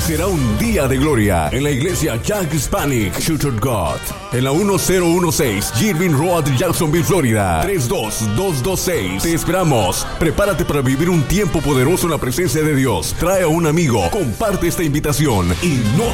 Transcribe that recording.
Será un día de gloria en la iglesia Jack Hispanic Church of God, en la 1016 Irving Road, Jacksonville, Florida, 32226. Te esperamos. Prepárate para vivir un tiempo poderoso en la presencia de Dios. Trae a un amigo, comparte esta invitación y no